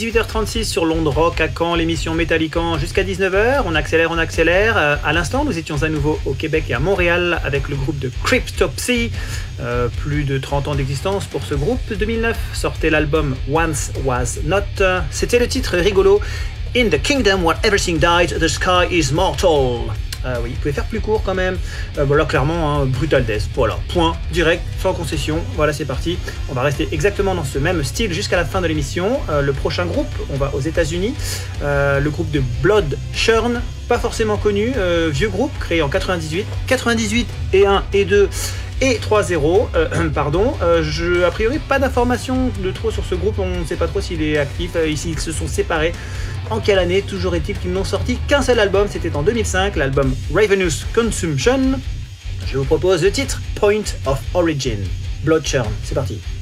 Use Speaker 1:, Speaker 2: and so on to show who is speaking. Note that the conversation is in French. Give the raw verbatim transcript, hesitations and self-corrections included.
Speaker 1: dix-huit heures trente-six sur l'onde rock à Caen, l'émission Métallican jusqu'à dix-neuf heures. On accélère, on accélère. Euh, à l'instant, nous étions à nouveau au Québec et à Montréal avec le groupe de Cryptopsy. Euh, plus de trente ans d'existence pour ce groupe. deux mille neuf sortait l'album Once Was Not. C'était le titre rigolo In the Kingdom Where Everything Died, the Sky is Mortal. Euh, oui, vous pouvez faire plus court quand même. Euh, voilà, clairement, hein, Brutal Death. Voilà, point, direct, sans concession. Voilà, c'est parti. On va rester exactement dans ce même style jusqu'à la fin de l'émission. Euh, le prochain groupe, on va aux États-Unis. Euh, le groupe de Blood Churn, pas forcément connu. Euh, vieux groupe, créé en quatre-vingt-dix-huit. quatre-vingt-dix-huit et un et deux et trois zéro. Euh, pardon. Euh, je, a priori, pas d'informations de trop sur ce groupe. On ne sait pas trop s'il est actif. Euh, ici, ils se sont séparés. En quelle année? Toujours est-il qu'ils n'ont sorti qu'un seul album, c'était en deux mille cinq, l'album Ravenous Consumption. Je vous propose le titre Point of Origin. Blood Churn, c'est parti.